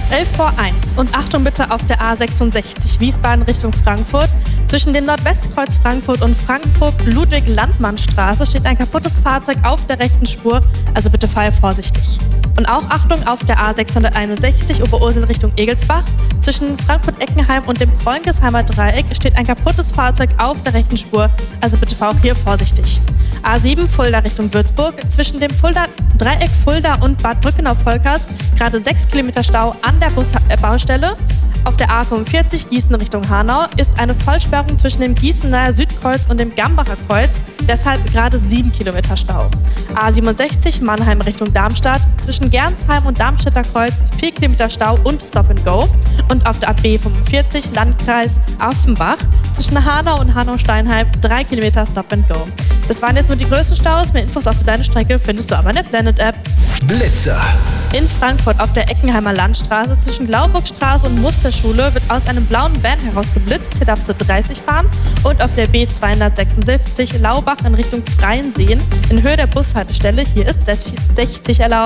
ist 11:01 und Achtung bitte auf der A66 Wiesbaden Richtung Frankfurt. Zwischen dem Nordwestkreuz Frankfurt und Frankfurt-Ludwig-Landmann-Straße steht ein kaputtes Fahrzeug auf der rechten Spur, also bitte fahre vorsichtig. Und auch Achtung auf der A661 Oberursel Richtung Egelsbach. Zwischen Frankfurt-Eckenheim und dem Preungesheimer Dreieck steht ein kaputtes Fahrzeug auf der rechten Spur, also bitte fahr auch hier vorsichtig. A7 Fulda Richtung Würzburg. Zwischen dem Dreieck Fulda und Bad Brückenau-Volkers gerade 6 Kilometer Stau an der Baustelle. Auf der A45 Gießen Richtung Hanau ist eine Vollsperrung zwischen dem Gießener Südkreuz und dem Gambacher Kreuz, deshalb gerade 7 Kilometer Stau. A67 Mannheim Richtung Darmstadt, zwischen Gernsheim und Darmstädter Kreuz 4 Kilometer Stau und Stop and Go. Und auf der B45 Landkreis Offenbach, zwischen Hanau und Hanau-Steinheim 3 Kilometer Stop and Go. Das waren jetzt nur die größten Staus. Mehr Infos auf deine Strecke findest du aber in der Planet-App. Blitzer. In Frankfurt auf der Eckenheimer Landstraße zwischen Glauburgstraße und Musterschule wird aus einem blauen Van heraus geblitzt. Hier darfst du 30 fahren. Und auf der B276 Laubach in Richtung Freienseen in Höhe der Bushaltestelle. Hier ist 60 erlaubt.